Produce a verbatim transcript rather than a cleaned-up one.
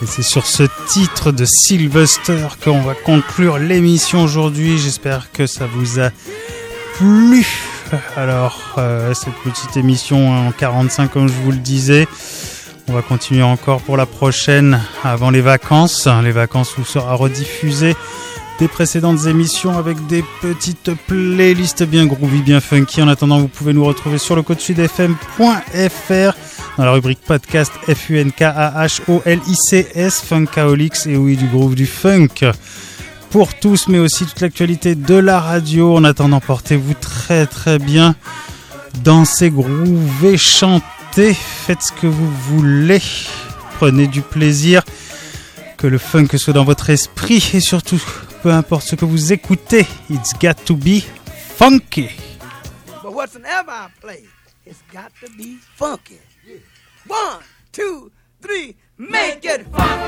Et c'est sur ce titre de Sylvester qu'on va conclure l'émission aujourd'hui. J'espère que ça vous a plu. Alors, euh, cette petite émission en quarante-cinq, comme je vous le disais, on va continuer encore pour la prochaine, avant les vacances. Les vacances où sera rediffusé des précédentes émissions avec des petites playlists bien groovy, bien funky. En attendant, vous pouvez nous retrouver sur le code sud f m point f r dans la rubrique podcast F U N K A H O L I C S, Funkaholics, et oui, du groove, du funk pour tous, mais aussi toute l'actualité de la radio. En attendant, portez-vous très très bien, dansez, groovez, chantez, faites ce que vous voulez, prenez du plaisir, que le funk soit dans votre esprit, et surtout, peu importe ce que vous écoutez, it's got to be funky. But whatsoever I play, it's got to be funky. One, two, three, make